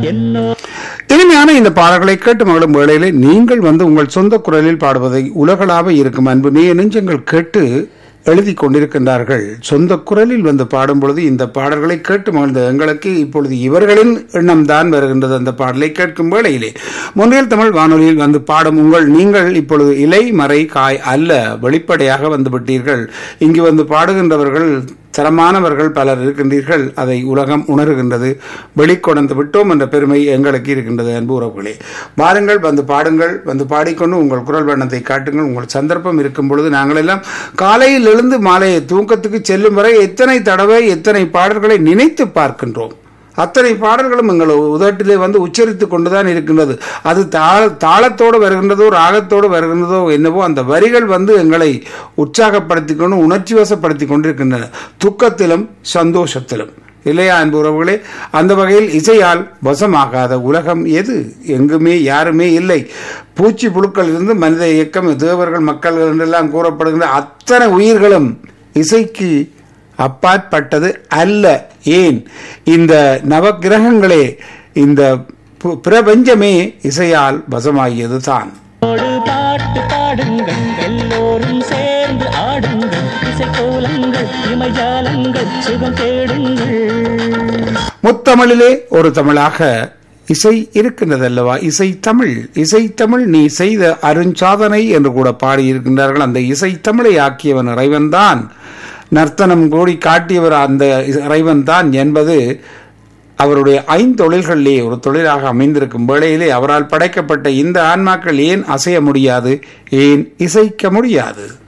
இனிமையான இந்த பாடல்களை கேட்டு மகளும் வேளையிலே நீங்கள் உங்கள் சொந்த குரலில் பாடுவதை உலகளாக இருக்கும் அன்பு நெஞ்சங்கள் கேட்டு எழுதி கொண்டிருக்கின்றார்கள். சொந்த குரலில் பாடும் பொழுது இந்த பாடல்களை கேட்டு மகிழ்ந்த எங்களுக்கு இப்பொழுது இவர்களின் எண்ணம் தான் வருகின்றது. அந்த பாடலை கேட்கும் வேளையிலே முன்னில் தமிழ் வானொலியில் பாடும் நீங்கள் இப்பொழுது இலை மறை காய் அல்ல, வெளிப்படையாக வந்துவிட்டீர்கள். இங்கு பாடுகின்றவர்கள் தரமானவர்கள் பலர் இருக்கின்றீர்கள். அதை உலகம் உணர்கின்றது. வெளிக்கொணர்ந்து விட்டோம் என்ற பெருமை எங்களுக்கு இருக்கின்றது. அன்பு உறவுகளே, வாருங்கள், பாடுங்கள், பாடிக்கொண்டு உங்கள் குரல் வண்ணத்தை காட்டுங்கள். உங்கள் சந்தர்ப்பம் இருக்கும் பொழுது நாங்கள் எல்லாம் காலையில் எழுந்து மாலையை தூக்கத்துக்கு செல்லும் வரை எத்தனை தடவை எத்தனை பாடல்களை நினைத்து பார்க்கின்றோம். அத்தனை பாடல்களும் எங்கள் உதட்டிலே உச்சரித்து கொண்டுதான் இருக்கின்றது. அது தாளத்தோடு வருகின்றதோ ராகத்தோடு வருகின்றதோ என்னவோ அந்த வரிகள் எங்களை உற்சாகப்படுத்தி கொண்டு உணர்ச்சி வசப்படுத்தி கொண்டிருக்கின்றன, துக்கத்திலும் சந்தோஷத்திலும். இல்லையா அன்பு உறவுகளே? அந்த வகையில் இசையால் வசமாகாத உலகம் எது? எங்குமே யாருமே இல்லை. பூச்சி புழுக்கள் இருந்து மனித இயக்கம், தேவர்கள், மக்கள்கள் என்றெல்லாம் கூறப்படுகின்ற அத்தனை உயிர்களும் இசைக்கு அப்பாற்பட்டது அல்ல. ஏன்? இந்த நவகிரகங்களே, இந்த பிரபஞ்சமே இசையால் வசமாகியது தான். பாட்டு பாடுங்கள், எல்லோரும் சேர்ந்து ஆடுங்கள், இசைக்கோலங்கள், இமைஜாலங்கள், சுகம் தேடுங்கள். முத்தமிழிலே ஒரு தமிழாக இசை இருக்கின்றது அல்லவா? இசை தமிழ், இசை தமிழ் நீ செய்த அருஞ்சாதனை என்று கூட பாடியிருக்கின்றார்கள். அந்த இசை தமிழை ஆக்கியவன் இறைவன் தான், நர்த்தனம் கூடி காட்டியவர் அந்த இறைவன் தான் என்பது அவருடைய ஐந்தொழில்களிலே ஒரு தொழிலாக அமைந்திருக்கும் வேளையிலே அவரால் படைக்கப்பட்ட இந்த ஆன்மாக்கள் ஏன் அசைய முடியாது? ஏன் இசைக்க முடியாது?